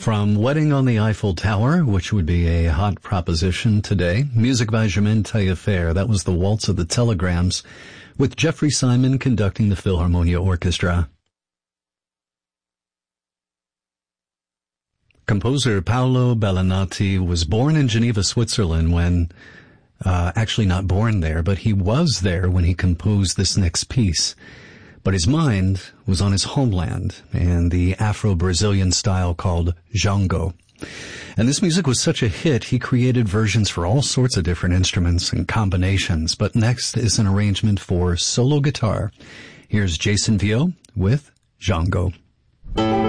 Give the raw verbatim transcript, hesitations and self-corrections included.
from Wedding on the Eiffel Tower, which would be a hot proposition today. Music by Germaine Taillefer. That was the Waltz of the Telegrams, with Jeffrey Simon conducting the Philharmonia Orchestra. Composer Paolo Bellinati was born in Geneva, Switzerland when, uh, actually not born there, but he was there when he composed this next piece. But his mind was on his homeland and the Afro-Brazilian style called Django. And this music was such a hit, he created versions for all sorts of different instruments and combinations. But next is an arrangement for solo guitar. Here's Jason Vio with Django.